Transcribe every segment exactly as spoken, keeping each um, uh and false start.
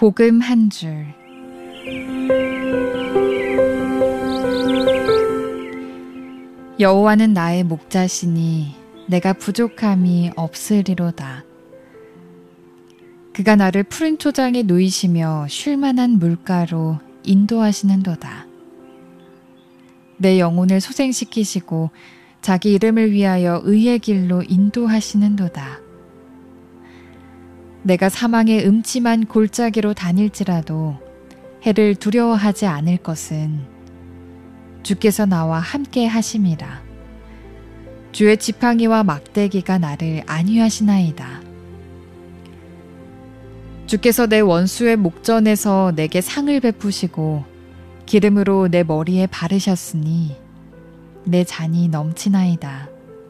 복음 한 줄. 여호와는 나의 목자시니 내가 부족함이 없으리로다. 그가 나를 푸른 초장에 누이시며 쉴만한 물가로 인도하시는도다. 내 영혼을 소생시키시고 자기 이름을 위하여 의의 길로 인도하시는도다. 내가 사망의 음침한 골짜기로 다닐지라도 해를 두려워하지 않을 것은 주께서 나와 함께 하심이라. 주의 지팡이와 막대기가 나를 안위하시나이다. 주께서 내 원수의 목전에서 내게 상을 베푸시고 기름으로 내 머리에 바르셨으니 내 잔이 넘치나이다.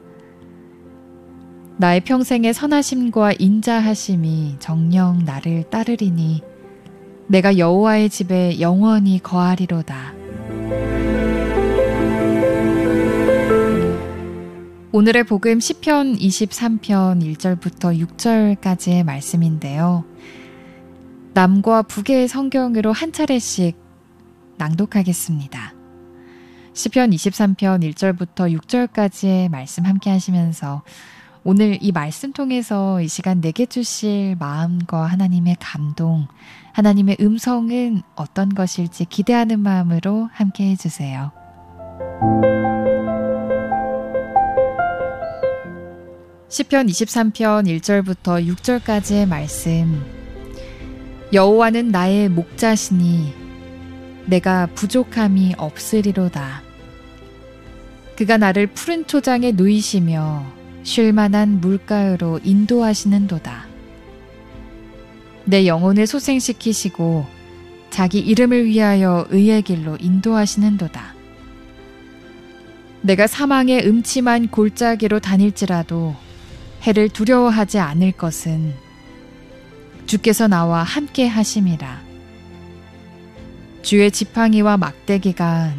나의 평생의 선하심과 인자하심이 정녕 나를 따르리니 내가 여호와의 집에 영원히 거하리로다. 오늘의 복음 시편 이십삼 편 일 절부터 육 절까지의 말씀인데요. 남과 북의 성경으로 한 차례씩 낭독하겠습니다. 시편 이십삼 편 일 절부터 육 절까지의 말씀 함께 하시면서 오늘 이 말씀 통해서 이 시간 내게 주실 마음과 하나님의 감동, 하나님의 음성은 어떤 것일지 기대하는 마음으로 함께 해주세요. 시편 이십삼 편 일 절부터 육 절까지의 말씀. 여호와는 나의 목자시니 내가 부족함이 없으리로다. 그가 나를 푸른 초장에 누이시며 쉴만한 물가로 인도하시는도다. 내 영혼을 소생시키시고 자기 이름을 위하여 의의 길로 인도하시는도다. 내가 사망의 음침한 골짜기로 다닐지라도 해를 두려워하지 않을 것은 주께서 나와 함께 하심이라. 주의 지팡이와 막대기가